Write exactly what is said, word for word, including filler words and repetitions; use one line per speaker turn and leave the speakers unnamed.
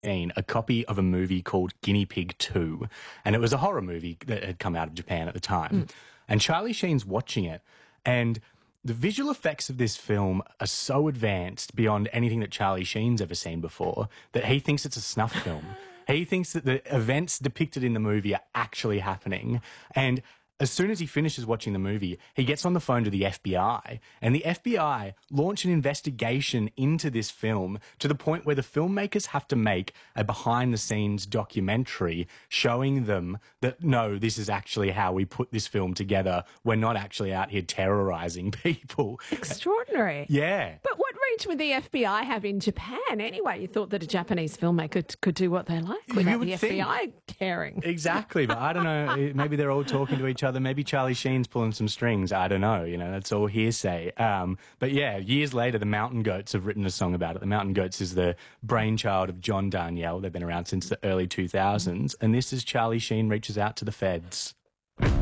a copy of a movie called Guinea Pig two, and it was a horror movie that had come out of Japan at the time. Mm. And Charlie Sheen's watching it, and the visual effects of this film are so advanced beyond anything that Charlie Sheen's ever seen before that he thinks it's a snuff film. He thinks that the events depicted in the movie are actually happening. And as soon as he finishes watching the movie, he gets on the phone to the F B I, and the F B I launch an investigation into this film to the point where the filmmakers have to make a behind-the-scenes documentary showing them that, no, this is actually how we put this film together. We're not actually out here terrorizing people.
Extraordinary.
Yeah.
But what reach would the F B I have in Japan anyway? You thought that a Japanese filmmaker t- could do what they like without the F B I think. caring.
Exactly, but I don't know. Maybe they're all talking to each other. Maybe Charlie Sheen's pulling some strings. I don't know. You know, that's all hearsay. Um, but yeah, years later, the Mountain Goats have written a song about it. The Mountain Goats is the brainchild of John Darnielle. They've been around since the early two thousands. And this is Charlie Sheen reaches out to the feds.